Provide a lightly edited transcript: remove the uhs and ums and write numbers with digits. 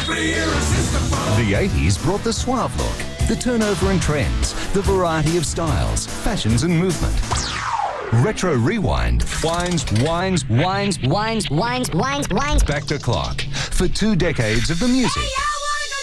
The 80s brought the suave look, the turnover and trends, the variety of styles, fashions and movement. Retro Rewind winds back the clock for 2 decades of the music,